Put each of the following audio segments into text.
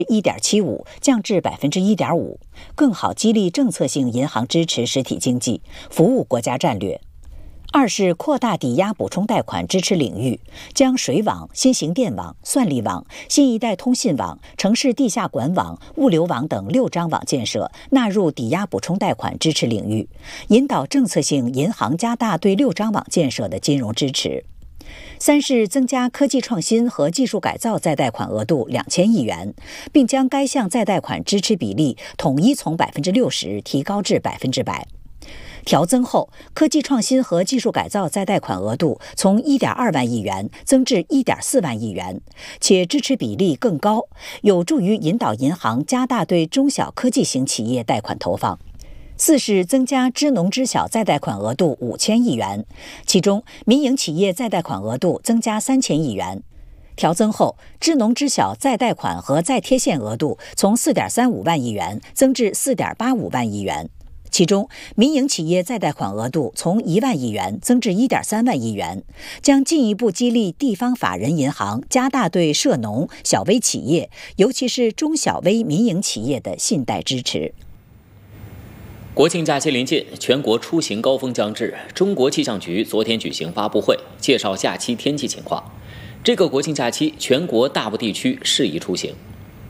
1.75%，降至1.5%，更好激励政策性银行支持实体经济，服务国家战略。二是扩大抵押补充贷款支持领域，将水网、新型电网、算力网、新一代通信网、城市地下管网、物流网等6张网建设纳入抵押补充贷款支持领域，引导政策性银行加大对6张网建设的金融支持。三是增加科技创新和技术改造再贷款额度2000亿元，并将该项再贷款支持比例统一从60%提高至100%。调增后，科技创新和技术改造再贷款额度从1.2万亿元增至1.4万亿元，且支持比例更高，有助于引导银行加大对中小科技型企业贷款投放。四是增加支农支小再贷款额度5000亿元，其中民营企业再贷款额度增加3000亿元。调增后，支农支小再贷款和再贴现额度从4.35万亿元增至4.85万亿元。其中，民营企业再贷款额度从1万亿元增至1.3万亿元，将进一步激励地方法人银行加大对涉农、小微企业，尤其是中小微民营企业的信贷支持。 国庆假期临近，全国出行高峰将至，中国气象局昨天举行发布会，介绍假期天气情况。这个国庆假期，全国大部地区适宜出行。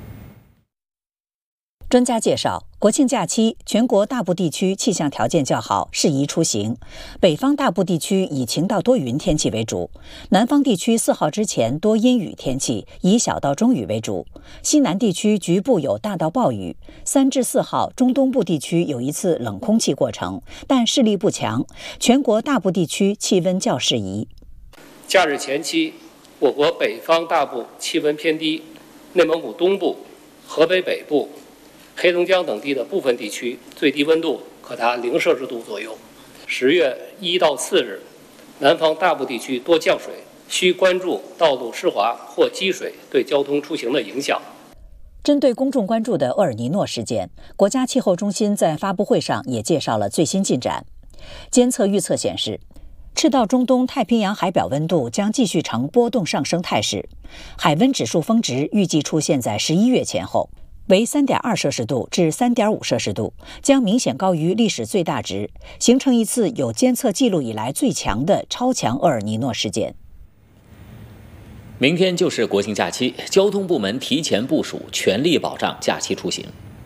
专家介绍，国庆假期全国大部地区气象条件较好，适宜出行。北方大部地区以晴到多云天气为主，南方地区4号之前多阴雨天气，以小到中雨为主。西南地区局部有大到暴雨。3至4号，中东部地区有一次冷空气过程，但势力不强。全国大部地区气温较适宜。 假日前期，我国北方大部气温偏低，内蒙古东部、河北北部、黑龙江等地的部分地区最低温度可达0摄氏度左右。10月1到4日，南方大部地区多降水，需关注道路湿滑或积水对交通出行的影响。 针对公众关注的厄尔尼诺事件，国家气候中心在发布会上也介绍了最新进展。监测预测显示，赤道中东太平洋海表温度将继续呈波动上升态势，海温指数峰值预计出现在11月前后，为3.2摄氏度至3.5摄氏度，将明显高于历史最大值，形成一次有监测记录以来最强的超强厄尔尼诺事件。 明天就是国庆假期，交通部门提前部署，全力保障假期出行。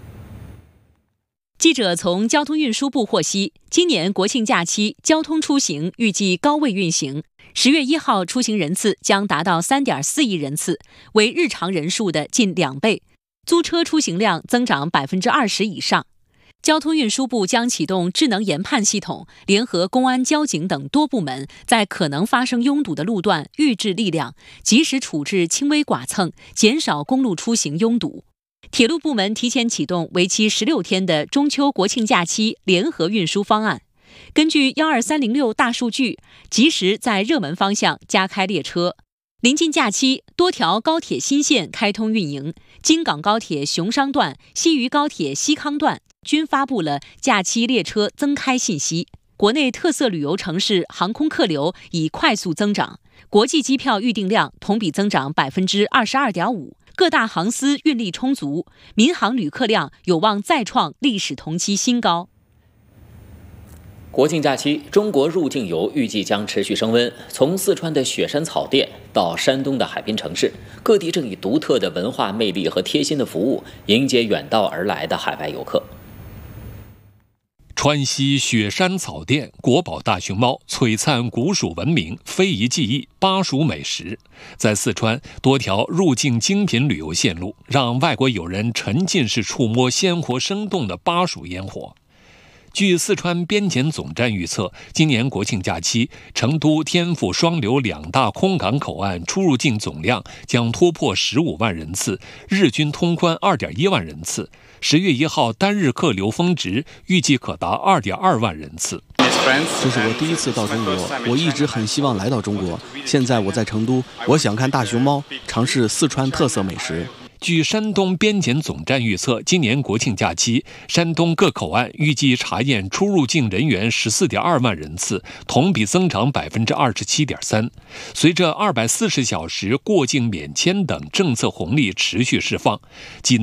记者从交通运输部获悉，今年国庆假期交通出行预计高位运行，10月1号出行人次将达到3.4亿人次，为日常人数的近2倍。租车出行量增长20%以上。交通运输部将启动智能研判系统，联合公安、交警等多部门，在可能发生拥堵的路段预置力量，及时处置轻微剐蹭，减少公路出行拥堵。铁路部门提前启动为期16天的中秋国庆假期联合运输方案，根据12306大数据，及时在热门方向加开列车。临近假期，多条高铁新线开通运营，京港高铁熊商段、西渝高铁西康段均发布了假期列车增开信息。国内特色旅游城市航空客流已快速增长，国际机票预订量同比增长22.5%，各大航司运力充足，民航旅客量有望再创历史同期新高。 国庆假期，中国入境游预计将持续升温。从四川的雪山草甸到山东的海滨城市，各地正以独特的文化魅力和贴心的服务迎接远道而来的海外游客。 川西雪山草甸，国宝大熊猫璀璨古蜀文明，非遗技艺，巴蜀美食。在四川多条入境精品旅游线路，让外国友人沉浸式触摸鲜活生动的巴蜀烟火。据四川边检总站预测，今年国庆假期，成都、天府双流2大空港口岸出入境总量将突破15万人次，日均通关2.1万人次。10月1号单日客流峰值预计可达2.2万人次。 这是我第一次到中国，我一直很希望来到中国。现在我在成都，我想看大熊猫，尝试四川特色美食。 据山东边检总站预测，今年国庆假期，山东各口岸预计查验出入境人员14.2万人次，同比增长27.3%。随着240小时过境免签等政策红利持续释放，济南